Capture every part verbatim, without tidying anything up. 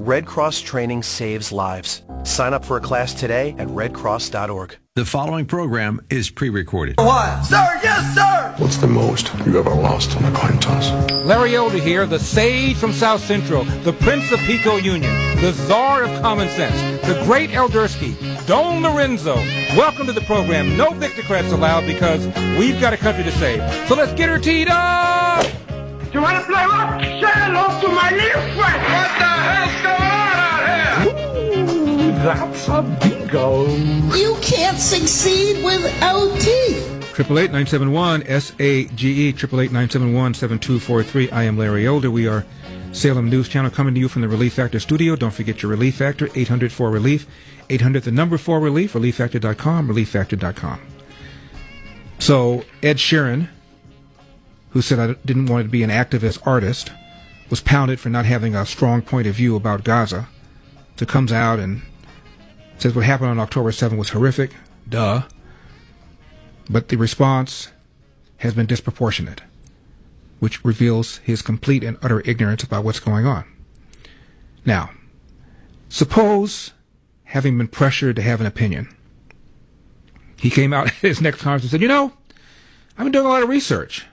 Red Cross training saves lives. Sign up for a class today at red cross dot org. The following program is pre-recorded. What? Sir, yes, sir! What's the most you ever lost on a coin toss? Larry Elder here, the sage from South Central, the Prince of Pico Union, the czar of common sense, the great Eldersky, Don Lorenzo. Welcome to the program. No Victocrats allowed because we've got a country to save. So let's get her teed up! You want to play rock? Say hello to my little friend! What the hell's going on out here? Ooh, that's a bingo. You can't succeed without teeth. Triple eight nine seven one S A G E triple eight nine seven one seven two four three. I am Larry Elder. We are Salem News Channel coming to you from the Relief Factor studio. Don't forget your Relief Factor, eight hundred four relief, eight hundred the number four relief, relief factor dot com, relief factor dot com. So Ed Sheeran, who said I didn't want to be an activist artist, was pounded for not having a strong point of view about Gaza. So comes out and says what happened on October seventh was horrific. Duh. But the response has been disproportionate, which reveals his complete and utter ignorance about what's going on. Now, suppose, having been pressured to have an opinion, he came out at his next conference and said, you know, I've been doing a lot of research.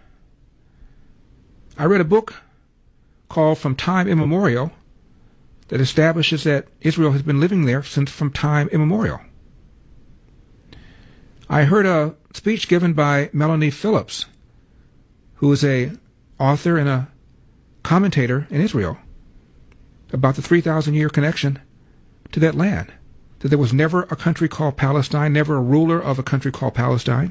I read a book called From Time Immemorial that establishes that Israel has been living there since from time immemorial. I heard a speech given by Melanie Phillips, who is a author and a commentator in Israel, about the three thousand year connection to that land, that there was never a country called Palestine, never a ruler of a country called Palestine,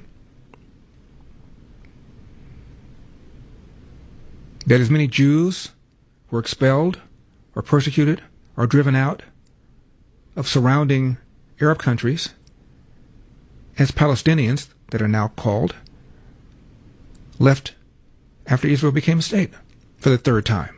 that as many Jews were expelled or persecuted or driven out of surrounding Arab countries as Palestinians, that are now called, left after Israel became a state for the third time.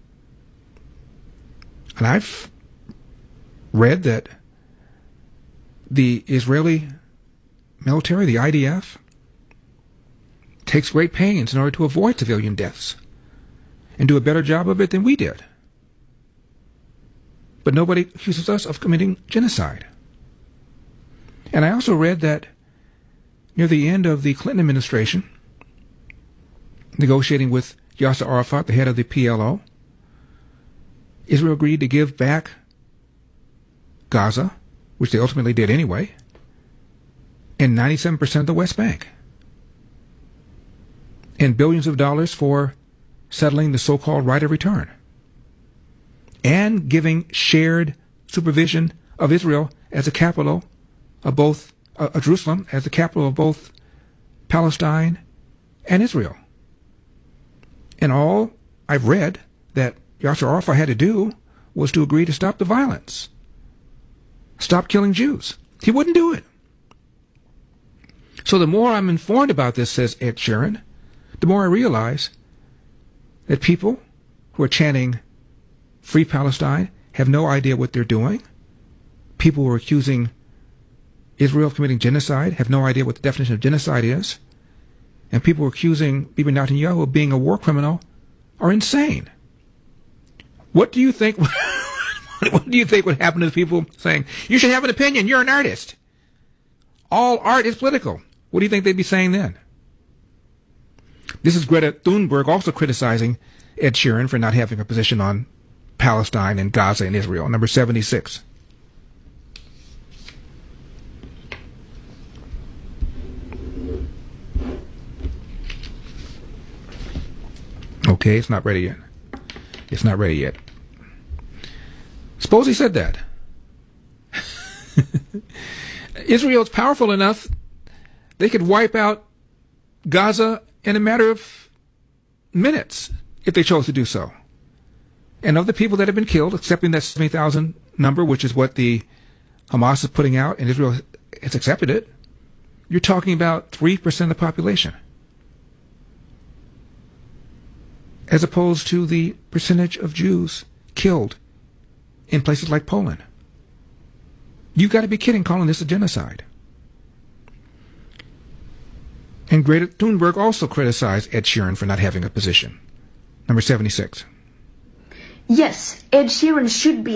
And I've read that the Israeli military, the I D F, takes great pains in order to avoid civilian deaths and do a better job of it than we did. But nobody accuses us of committing genocide. And I also read that near the end of the Clinton administration, negotiating with Yasser Arafat, the head of the P L O, Israel agreed to give back Gaza, which they ultimately did anyway, and ninety-seven percent of the West Bank, and billions of dollars for settling the so-called right of return, and giving shared supervision of Israel as a capital of both, uh, Jerusalem as the capital of both Palestine and Israel. And all I've read that Yasser Arafat had to do was to agree to stop the violence, stop killing Jews. He wouldn't do it. So the more I'm informed about this, says Ed Sheeran, the more I realize that people who are chanting Free Palestine have no idea what they're doing. People who are accusing Israel of committing genocide have no idea what the definition of genocide is. And people who are accusing Bibi Netanyahu of being a war criminal are insane. What do you think? What do you think would happen to the people saying, you should have an opinion, you're an artist? All art is political. What do you think they'd be saying then? This is Greta Thunberg also criticizing Ed Sheeran for not having a position on Palestine and Gaza and Israel. Number seventy-six. Okay, it's not ready yet. It's not ready yet. Suppose he said that. Israel is powerful enough, they could wipe out Gaza in a matter of minutes if they chose to do so. And of the people that have been killed, accepting that seventy thousand number, which is what the Hamas is putting out, and Israel has accepted it, you're talking about three percent of the population, as opposed to the percentage of Jews killed in places like Poland. You've got to be kidding calling this a genocide. And Greta Thunberg also criticized Ed Sheeran for not having a position. Number seventy-six. Yes, Ed Sheeran should be